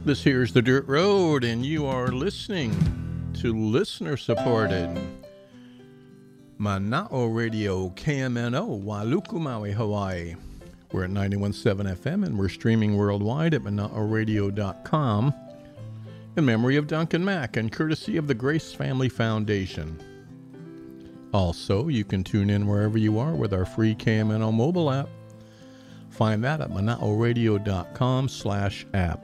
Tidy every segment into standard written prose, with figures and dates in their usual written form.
This here's the Dirt Road, and you are listening to listener-supported Mana'o Radio KMNO, Wailuku, Maui, Hawaii. We're at 91.7 FM, and we're streaming worldwide at mana'oradio.com in memory of Duncan Mack and courtesy of the Grace Family Foundation. Also, you can tune in wherever you are with our free KMNO mobile app. Find that at mana'oradio.com/app.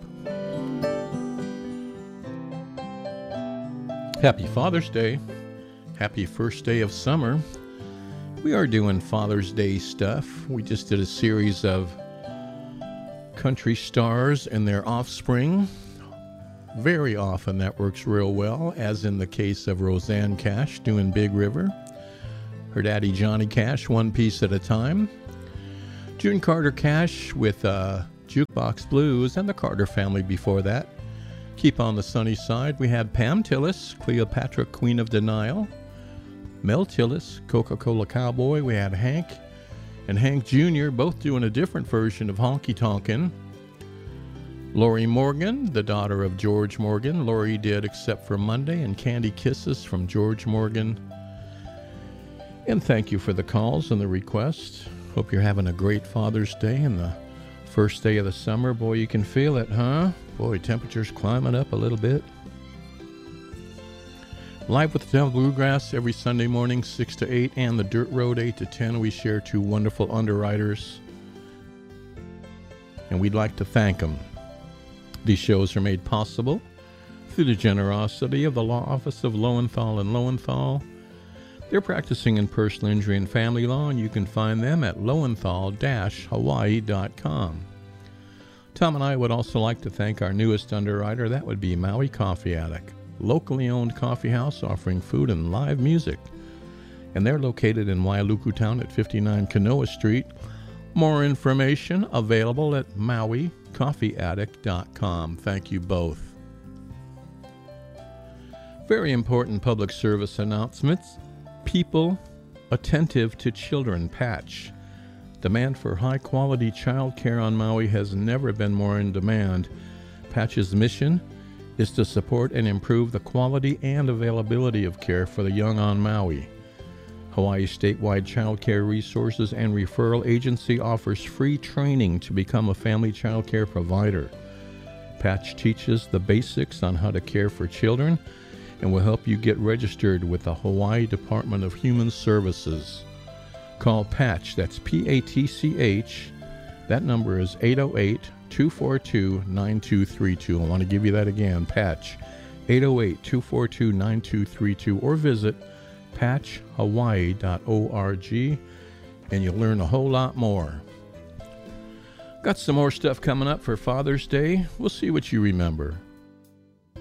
Happy Father's Day. Happy first day of summer. We are doing Father's Day stuff. We just did a series of country stars and their offspring. Very often that works real well, as in the case of Roseanne Cash doing Big River. Her daddy Johnny Cash, One Piece at a Time. June Carter Cash with Jukebox Blues, and the Carter family before that. Keep on the sunny side. We had Pam Tillis, Cleopatra, Queen of Denial. Mel Tillis, Coca-Cola Cowboy. We had Hank and Hank Jr., both doing a different version of Honky Tonkin'. Lori Morgan, the daughter of George Morgan. Lori did Except for Monday and Candy Kisses from George Morgan. And thank you for the calls and the requests. Hope you're having a great Father's Day and the first day of the summer. Boy, you can feel it, huh? Boy, temperature's climbing up a little bit. Live with the Devil Bluegrass every Sunday morning, 6 to 8, and the Dirt Road, 8 to 10. We share two wonderful underwriters, and we'd like to thank them. These shows are made possible through the generosity of the Law Office of Lowenthal and Lowenthal. They're practicing in personal injury and family law, and you can find them at lowenthal-hawaii.com. Tom and I would also like to thank our newest underwriter. That would be Maui Coffee Attic, locally owned coffee house offering food and live music. And they're located in Wailuku Town at 59 Kanoa Street. More information available at mauicoffeeattic.com. Thank you both. Very important public service announcements. People attentive to children, Patch. Demand for high-quality child care on Maui has never been more in demand. Patch's mission is to support and improve the quality and availability of care for the young on Maui. Hawaii's statewide child care resources and referral agency offers free training to become a family child care provider. Patch teaches the basics on how to care for children and will help you get registered with the Hawaii Department of Human Services. Call Patch, that's P-A-T-C-H. That number is 808-242-9232. I want to give you that again, Patch, 808-242-9232, or visit patchhawaii.org, and you'll learn a whole lot more. Got some more stuff coming up for Father's Day. We'll see what you remember.